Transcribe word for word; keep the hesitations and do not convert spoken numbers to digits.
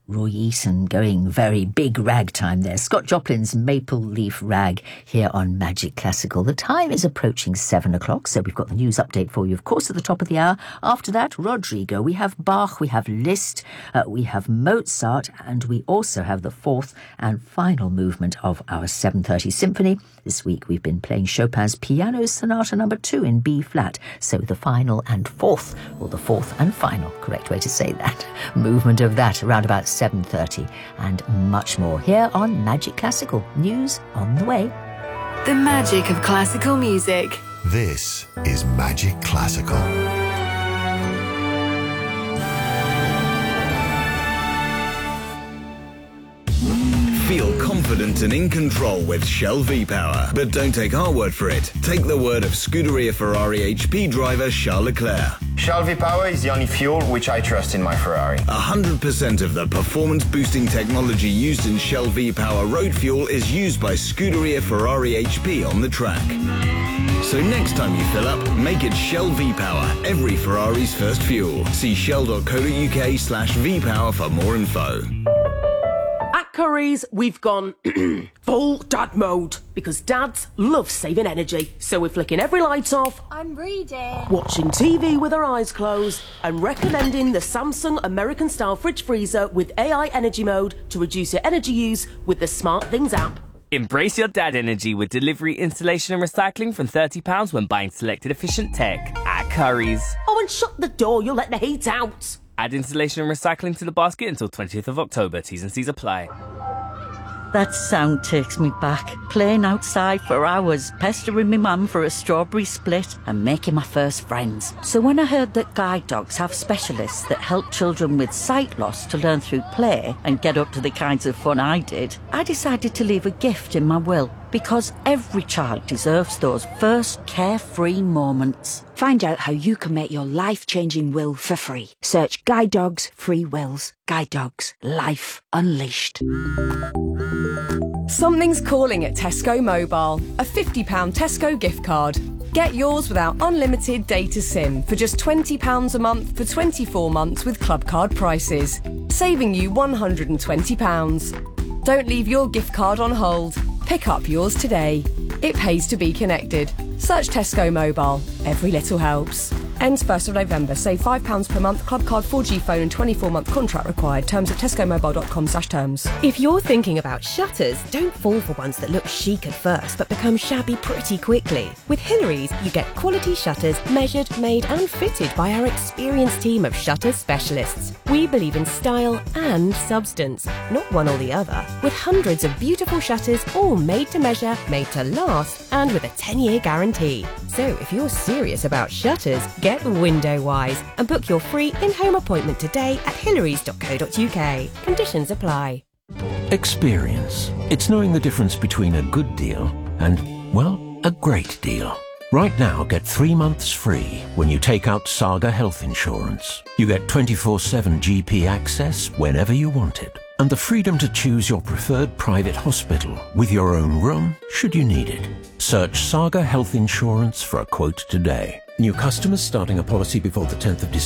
Roy Eaton going very big ragtime there. Scott Joplin's Maple Leaf Rag here on Magic Classical. The time is approaching seven o'clock, so we've got the news update for you, of course, at the top of the hour. After that, Rodrigo. We have Bach, we have Liszt, uh, we have Mozart, and we also have the fourth and final movement of our seven thirty symphony. This week we've been playing Chopin's Piano Sonata number two in B flat. So the final and fourth, or the fourth and final, correct way to say that, movement of that around about seven thirty, and much more here on Magic Classical. News on the way. The magic of classical music. This is Magic Classical. Feel confident and in control with Shell V-Power. But don't take our word for it. Take the word of Scuderia Ferrari H P driver Charles Leclerc. Shell V-Power is the only fuel which I trust in my Ferrari. one hundred percent of the performance-boosting technology used in Shell V-Power road fuel is used by Scuderia Ferrari H P on the track. So next time you fill up, make it Shell V-Power, every Ferrari's first fuel. See shell.co.uk slash V-Power for more info. At Curry's, we've gone full dad mode because dads love saving energy. So we're flicking every light off. I'm reading. Watching T V with our eyes closed and recommending the Samsung American-style fridge freezer with A I energy mode to reduce your energy use with the SmartThings app. Embrace your dad energy with delivery, installation and recycling from thirty pounds when buying selected efficient tech at Curry's. Oh, and shut the door, you'll let the heat out. Add installation and recycling to the basket until twentieth of October. T's and C's apply. That sound takes me back. Playing outside for hours, pestering my mum for a strawberry split and making my first friends. So when I heard that guide dogs have specialists that help children with sight loss to learn through play and get up to the kinds of fun I did, I decided to leave a gift in my will. Because every child deserves those first carefree moments. Find out how you can make your life-changing will for free. Search Guide Dogs Free Wills. Guide Dogs. Life Unleashed. Something's calling at Tesco Mobile. A fifty pounds Tesco gift card. Get yours without unlimited data SIM for just twenty pounds a month for twenty-four months with Club Card prices, saving you one hundred and twenty pounds. Don't leave your gift card on hold. Pick up yours today. It pays to be connected. Search Tesco Mobile. Every little helps. Ends first of November. Save five pounds per month. Club Card four G phone and twenty-four month contract required. Terms at tescomobile.com slash terms. If you're thinking about shutters, don't fall for ones that look chic at first but become shabby pretty quickly. With Hillary's, you get quality shutters measured, made and fitted by our experienced team of shutter specialists. We believe in style and substance, not one or the other. With hundreds of beautiful shutters, all made to measure, made to last, and with a ten-year guarantee. So if you're serious about shutters, get Window-Wise and book your free in-home appointment today at hillarys dot co dot uk. Conditions apply. Experience. It's knowing the difference between a good deal and, well, a great deal. Right now, get three months free when you take out Saga Health Insurance. You get twenty-four seven G P access whenever you want it, and the freedom to choose your preferred private hospital with your own room should you need it. Search Saga Health Insurance for a quote today. New customers starting a policy before the tenth of December